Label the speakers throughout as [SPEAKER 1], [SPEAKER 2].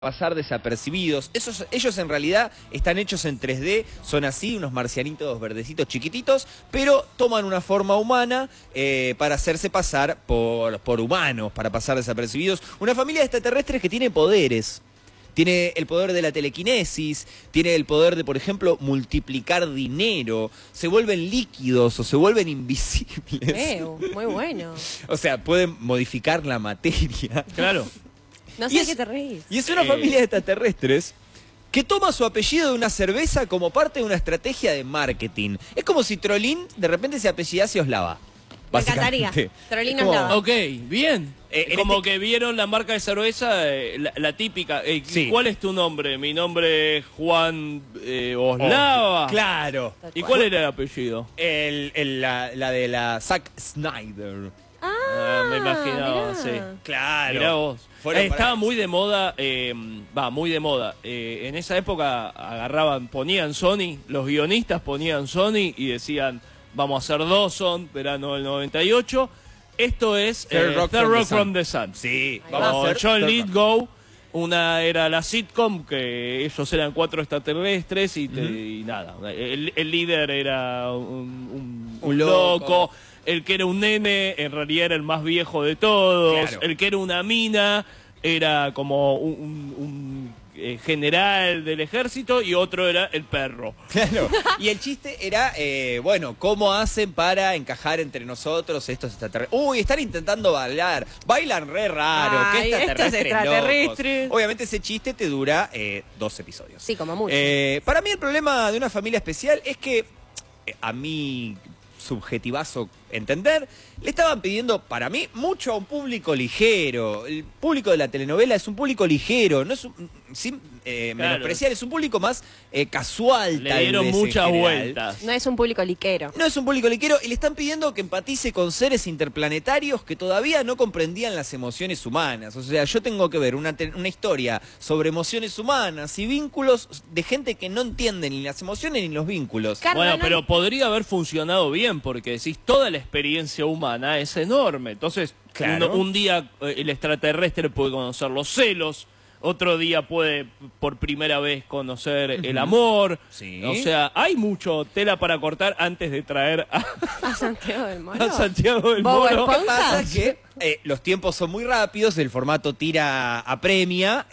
[SPEAKER 1] pasar desapercibidos. Ellos en realidad están hechos en 3D, son así, unos marcianitos verdecitos chiquititos, pero toman una forma humana para hacerse pasar por humanos, para pasar desapercibidos. Una familia de extraterrestres que tiene poderes. Tiene el poder de la telequinesis, tiene el poder de, por ejemplo, multiplicar dinero, se vuelven líquidos o se vuelven invisibles.
[SPEAKER 2] Muy bueno.
[SPEAKER 1] O sea, pueden modificar la materia.
[SPEAKER 3] Claro.
[SPEAKER 2] No sé de qué te reís.
[SPEAKER 1] Y es una familia de extraterrestres que toma su apellido de una cerveza como parte de una estrategia de marketing. Es como si Trollín de repente se apellidase Oslava.
[SPEAKER 2] Me encantaría. Trollín Oslava.
[SPEAKER 3] Ok, bien. Como que vieron la marca de cerveza, la típica.
[SPEAKER 1] Sí.
[SPEAKER 3] ¿Cuál es tu nombre? Mi nombre es Juan Oslava.
[SPEAKER 1] Claro.
[SPEAKER 3] ¿Y cuál era el apellido?
[SPEAKER 1] La de la Zack Snyder.
[SPEAKER 3] Me imaginaba,
[SPEAKER 2] mirá.
[SPEAKER 3] sí.
[SPEAKER 1] Claro.
[SPEAKER 3] Mirá vos.
[SPEAKER 1] para-
[SPEAKER 3] Estaba muy de moda, muy de moda. En esa época ponían Sony, los guionistas ponían Sony y decían, vamos a hacer Dawson, verano del 98. Esto es
[SPEAKER 1] Third Rock
[SPEAKER 3] from the Sun.
[SPEAKER 1] Sí,
[SPEAKER 2] Ahí
[SPEAKER 1] vamos a
[SPEAKER 3] Como
[SPEAKER 1] hacer
[SPEAKER 3] John
[SPEAKER 1] Third Rock.
[SPEAKER 3] Lithgow, una era la sitcom, que ellos eran 4 extraterrestres y nada. El líder era un loco. El que era un nene, en realidad era el más viejo de todos.
[SPEAKER 1] Claro.
[SPEAKER 3] El que era una mina, era como un general del ejército, y otro era el perro.
[SPEAKER 1] Claro. Y el chiste era, bueno, ¿cómo hacen para encajar entre nosotros estos extraterrestres? Uy, están intentando bailar. Bailan re raro.
[SPEAKER 2] Ay,
[SPEAKER 1] ¿Qué
[SPEAKER 2] estos extraterrestres.
[SPEAKER 1] locos? Obviamente ese chiste te dura 2 episodios.
[SPEAKER 2] Sí, como mucho.
[SPEAKER 1] Para mí el problema de una familia especial es que, a mí subjetivazo entender, le estaban pidiendo, para mí, mucho a un público ligero. El público de la telenovela es un público ligero, no es sin menospreciar, es un público más casual.
[SPEAKER 3] Le dieron muchas vueltas.
[SPEAKER 2] No es un público liquero.
[SPEAKER 1] No es un público ligero y le están pidiendo que empatice con seres interplanetarios que todavía no comprendían las emociones humanas. O sea, yo tengo que ver una historia sobre emociones humanas y vínculos de gente que no entiende ni las emociones ni los vínculos.
[SPEAKER 3] Bueno, pero podría haber funcionado bien, porque decís, toda la experiencia humana es enorme. Entonces,
[SPEAKER 1] Claro.
[SPEAKER 3] un día el extraterrestre puede conocer los celos, otro día puede por primera vez conocer el amor.
[SPEAKER 1] Sí.
[SPEAKER 3] O sea, hay mucho tela para cortar antes de traer
[SPEAKER 2] A Santiago del Moro.
[SPEAKER 3] a
[SPEAKER 2] Bob
[SPEAKER 3] Santiago del Moro.
[SPEAKER 2] Esponja.
[SPEAKER 1] Lo que pasa es que los tiempos son muy rápidos, el formato tira apremia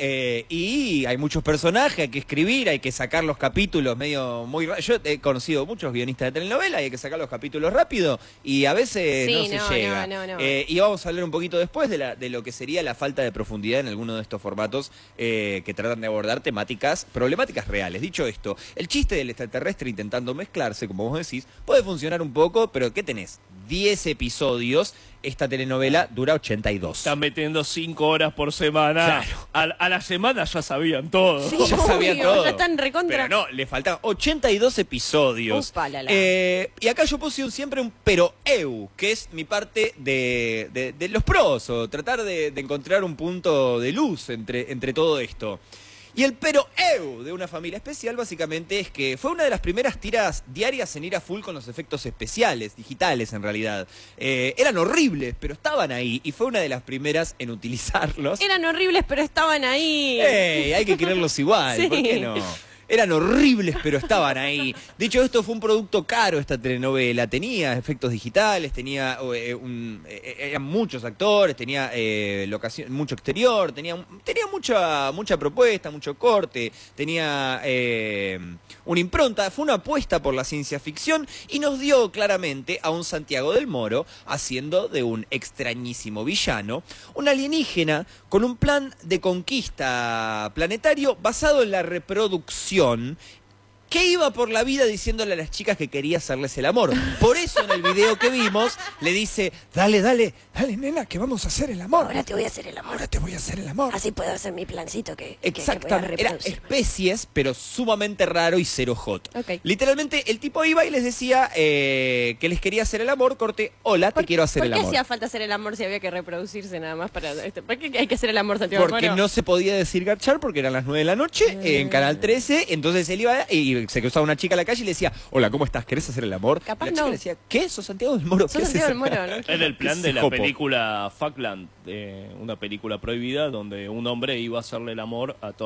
[SPEAKER 1] y hay muchos personajes, hay que escribir, hay que sacar los capítulos yo he conocido muchos guionistas de telenovela y hay que sacar los capítulos rápido y a veces
[SPEAKER 2] Sí,
[SPEAKER 1] no se
[SPEAKER 2] no,
[SPEAKER 1] llega.
[SPEAKER 2] no.
[SPEAKER 1] Y vamos a hablar un poquito después de lo que sería la falta de profundidad en alguno de estos formatos que tratan de abordar problemáticas reales. Dicho esto, el chiste del extraterrestre intentando mezclarse, como vos decís, puede funcionar un poco, pero ¿qué tenés? 10 episodios, esta telenovela dura 82.
[SPEAKER 3] Están metiendo 5 horas por semana.
[SPEAKER 1] Claro.
[SPEAKER 3] A la semana ya sabían todo.
[SPEAKER 2] Sí,
[SPEAKER 1] Ya sabían
[SPEAKER 2] obvio,
[SPEAKER 1] todo.
[SPEAKER 2] ya están recontra.
[SPEAKER 1] Pero no, le faltaban 82 episodios.
[SPEAKER 2] Upalala.
[SPEAKER 1] Y acá yo puse siempre un pero que es mi parte de los pros, o tratar de encontrar un punto de luz entre todo esto. Y el pero de una familia especial básicamente es que fue una de las primeras tiras diarias en ir a full con los efectos especiales, digitales en realidad. Eran horribles, pero estaban ahí y fue una de las primeras en utilizarlos.
[SPEAKER 2] Eran horribles, pero estaban ahí.
[SPEAKER 1] Hay que quererlos igual,
[SPEAKER 2] Sí.
[SPEAKER 1] ¿por qué no? Eran horribles, pero estaban ahí. Dicho esto, fue un producto caro esta telenovela. Tenía efectos digitales, tenía eran muchos actores, tenía mucho exterior, tenía mucha propuesta, mucho corte, tenía una impronta. Fue una apuesta por la ciencia ficción y nos dio claramente a un Santiago del Moro haciendo de un extrañísimo villano, un alienígena con un plan de conquista planetario basado en la reproducción, que iba por la vida diciéndole a las chicas que quería hacerles el amor. Por eso en el video que vimos le dice, dale, nena, que vamos a hacer el amor.
[SPEAKER 2] Ahora te voy a hacer el amor.
[SPEAKER 1] Ahora te voy a hacer el amor.
[SPEAKER 2] Así puedo hacer mi plancito que voy a
[SPEAKER 1] Exactamente, era
[SPEAKER 2] reproducir.
[SPEAKER 1] especies, pero sumamente raro y cero hot.
[SPEAKER 2] Ok.
[SPEAKER 1] Literalmente el tipo iba y les decía que les quería hacer el amor, corte, hola, te quiero hacer el
[SPEAKER 2] ¿Por qué
[SPEAKER 1] amor.
[SPEAKER 2] hacía falta hacer el amor si había que reproducirse nada más para esto? ¿Por qué hay que hacer el amor, Santiago del
[SPEAKER 1] Porque
[SPEAKER 2] Moro?
[SPEAKER 1] no se podía decir garchar porque eran las 9 de la noche en Canal 13, entonces él iba y se cruzaba una chica a la calle y le decía, hola, ¿cómo estás? ¿Querés hacer el amor?
[SPEAKER 2] Capaz
[SPEAKER 1] Y la chica
[SPEAKER 2] no.
[SPEAKER 1] le decía, ¿qué? qué? ¿Sos Santiago del Moro?
[SPEAKER 2] Sos
[SPEAKER 1] ¿Qué es
[SPEAKER 2] Santiago
[SPEAKER 1] eso?
[SPEAKER 2] del Moro, ¿no?
[SPEAKER 3] Era el plan
[SPEAKER 1] ¿Qué
[SPEAKER 3] de
[SPEAKER 1] es
[SPEAKER 3] la
[SPEAKER 1] jopo?
[SPEAKER 3] película Fuckland, una película prohibida donde un hombre iba a hacerle el amor a todas